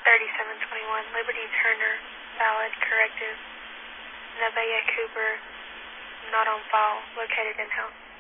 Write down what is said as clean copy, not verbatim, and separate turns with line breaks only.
3721 Liberty Turner, valid, corrective. Nevaeh Cooper, not on file, located in-house.